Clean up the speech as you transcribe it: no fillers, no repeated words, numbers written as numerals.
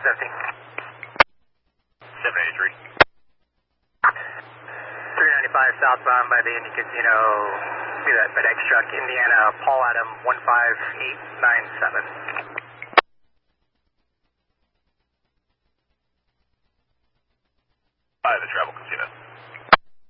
empty. 783. 395 southbound by the Indy Casino. See that FedEx truck, Indiana, Paul Adam 15897. By the Travel Casino.